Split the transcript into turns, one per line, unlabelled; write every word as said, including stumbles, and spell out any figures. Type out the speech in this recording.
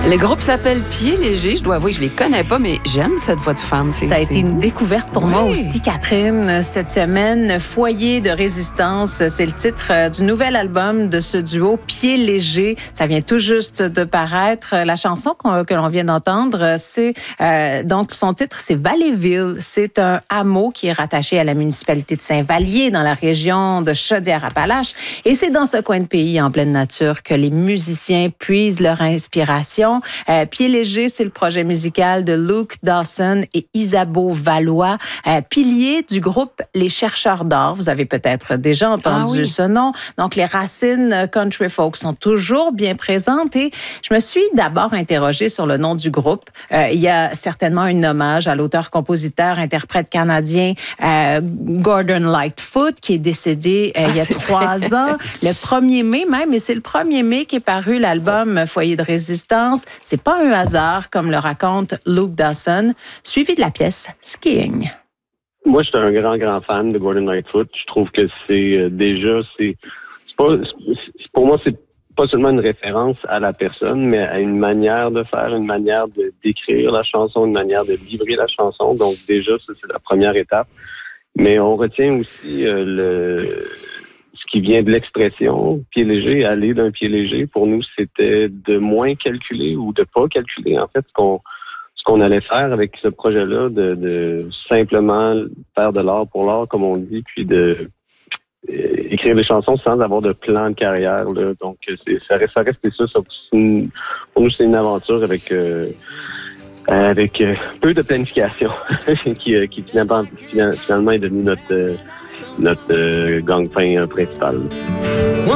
Le groupe s'appelle Pieds légers. Je dois avouer, je les connais pas, mais j'aime cette voix de femme. C'est,
Ça a
c'est...
été une découverte pour
oui.
moi aussi, Catherine, cette semaine. Foyer de résistance, c'est le titre du nouvel album de ce duo Pieds légers. Ça vient tout juste de paraître. La chanson qu'on, que l'on vient d'entendre, c'est euh, donc son titre, c'est Valleyville. C'est un hameau qui est rattaché à la municipalité de Saint-Vallier dans la région de Chaudière-Appalaches. Et c'est dans ce coin de pays en pleine nature que les musiciens puisent leur inspiration. Euh, Pieds légers, c'est le projet musical de Luke Dawson et Isabeau Valois, euh, piliers du groupe Les Chercheurs d'or. Vous avez peut-être déjà entendu ah, oui. ce nom. Donc, les racines country folk sont toujours bien présentes et je me suis d'abord interrogée sur le nom du groupe. Euh, il y a certainement un hommage à l'auteur-compositeur, interprète canadien euh, Gordon Lightfoot qui est décédé euh, ah, il y a trois vrai. ans, le premier mai même, et c'est le premier mai qu'est paru l'album Foyer de résistance. C'est pas un hasard, comme le raconte Luke Dawson, suivi de la pièce Skiing.
Moi, je suis un grand, grand fan de Gordon Lightfoot. Je trouve que c'est euh, déjà, c'est, c'est pas, c'est, pour moi, c'est pas seulement une référence à la personne, mais à une manière de faire, une manière de d'écrire la chanson, une manière de livrer la chanson. Donc déjà, ça, c'est la première étape. Mais on retient aussi euh, le qui vient de l'expression pied léger, aller d'un pied léger. Pour nous, c'était de moins calculer ou de pas calculer, en fait, ce qu'on, ce qu'on allait faire avec ce projet-là, de, de simplement faire de l'art pour l'art, comme on dit, puis de euh, écrire des chansons sans avoir de plan de carrière, là. Donc, c'est, ça reste, ça reste ça. ça une, pour nous, c'est une aventure avec, euh, avec euh, peu de planification qui, euh, qui finalement, finalement est devenu notre, euh, notre euh, gang-pain euh, principal.